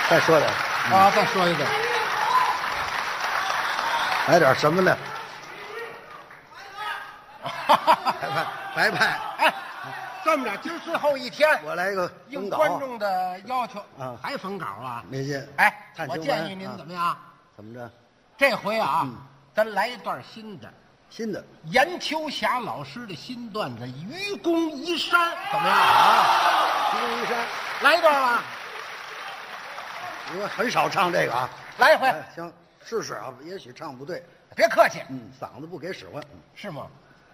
再说点啊，再说一个， 来点什么呢？白派， 哎，这么着，今儿最后一天， 我来一个应封稿观众的要求啊还封稿啊？ 没劲。 哎， 探我听完建议您啊怎么样？ 怎么着？ 这回啊， 嗯咱来一段新的， 新的严秋霞老师的新段子《愚公移山》，怎么样？ 啊，愚公移山， 来一段吧， 我很少唱这个啊。 来一回， 哎，行，试试啊，也许唱不对。 别客气， 嗓子不给使唤。 是吗？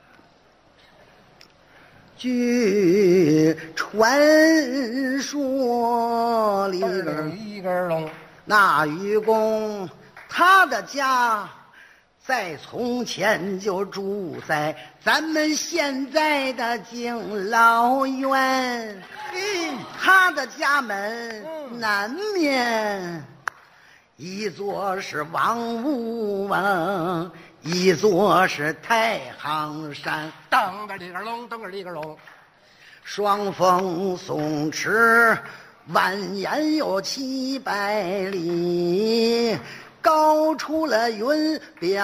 据传说里边， 一根龙， 那愚公他的家在从前就住在咱们现在的敬老院。他的家门南面一座是王屋王，一座是太行山。 噔个里个龙，噔个里个龙， 双峰松池蜿蜒有700里，高出了云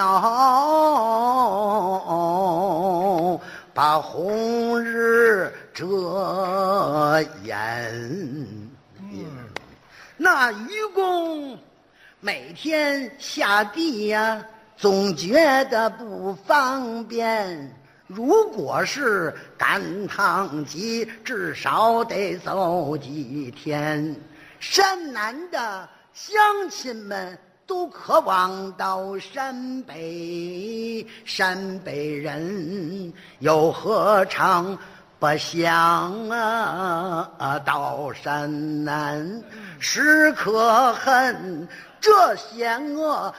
表，把红日遮掩。那愚公每天下地呀，总觉得不方便。如果是赶趟集，至少得走几天。山南的乡亲们都渴望到山北，山北人又何尝不想到山南？时可恨这险恶